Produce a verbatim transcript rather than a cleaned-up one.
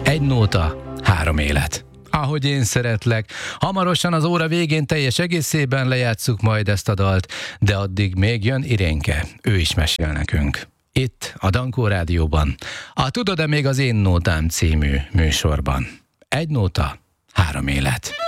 Egy nóta, három élet. Ahogy én szeretlek. Hamarosan az óra végén teljes egészében lejátsszuk majd ezt a dalt, de addig még jön Irénke. Ő is mesél nekünk. Itt, a Dankó Rádióban. A Tudod-e még az én nótám című műsorban. Egy nóta, három élet.